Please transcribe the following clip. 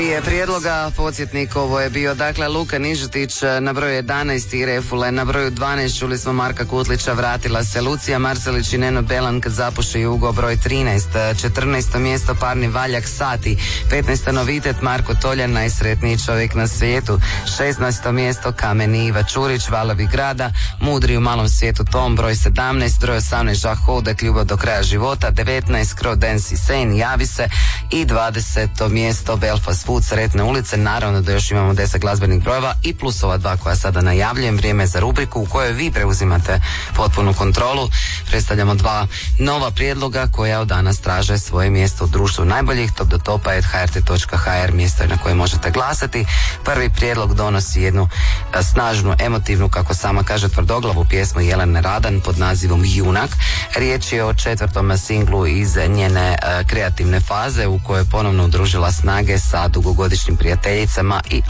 Prijedloga podsjetnik ovo je bio dakle Luka Nižetić na broju 11 i Refule na broju 12, čuli smo Marka Kutlića, Vratila se, Lucija Marselić i Neno Belan Kad zapuše jugo, broj 13, 14. mjesto Parni Valjak Sati, 15. novitet Marko Toljan, Najsretniji čovjek na svijetu, 16. mjesto Kameni Iva Čurić, Valovi grada, Mudri u malom svijetu Tom, broj 17, broj 18 Žah Hodak, Ljubav do kraja života, 19 Crow Dance Sane, Javi se i 20. mjesto Belfast Food, Sretne ulice. Naravno da još imamo 10 glazbenih brojeva i plus ova dva koja sada najavljujem. Vrijeme za rubriku u kojoj vi preuzimate potpunu kontrolu. Predstavljamo dva nova prijedloga koja od danas traže svoje mjesto u društvu najboljih. Top do topa @hrt.hr, mjesto je na koje možete glasati. Prvi prijedlog donosi jednu snažnu, emotivnu, kako sama kaže, tvrdoglavu pjesmu Jelene Radan pod nazivom Junak. Riječ je o 4. singlu iz njene kreativne faze u kojoj je ponovno udružila snage sa dugogodišnjim prijateljicama i